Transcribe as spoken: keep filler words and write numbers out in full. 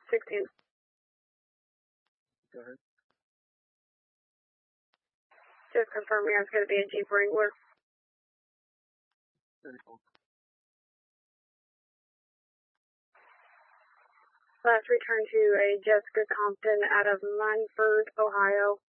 sixteen. Go ahead. Just confirming it's going to be a Jeep Wrangler. thirty-four. Last return to a Jessica Compton out of Munford, Ohio.